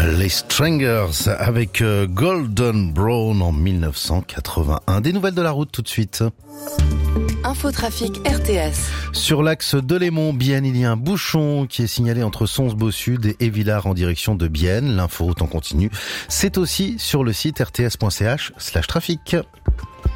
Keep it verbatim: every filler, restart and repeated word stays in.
Les Strangers avec Golden Brown en dix-neuf cent quatre-vingt-un. Des nouvelles de la route tout de suite. Infotrafic R T S. Sur l'axe de Lémont-Bienne, il y a un bouchon qui est signalé entre Sons-Beau-Sud et Évillars en direction de Bienne. L'inforoute en continu. C'est aussi sur le site r t s point c h slash trafic.